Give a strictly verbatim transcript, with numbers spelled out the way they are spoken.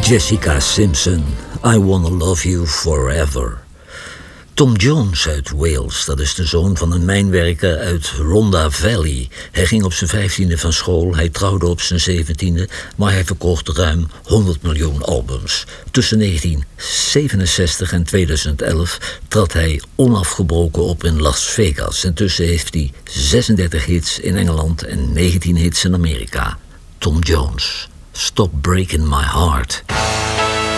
Jessica Simpson, I Wanna Love You Forever. Tom Jones uit Wales, dat is de zoon van een mijnwerker uit Rhondda Valley. Hij ging op zijn vijftiende van school, hij trouwde op zijn zeventiende... maar hij verkocht ruim honderd miljoen albums. Tussen negentien zevenenzestig en tweeduizend elf trad hij onafgebroken op in Las Vegas. Intussen heeft hij zesendertig hits in Engeland en negentien hits in Amerika. Tom Jones, Stop Breaking My Heart.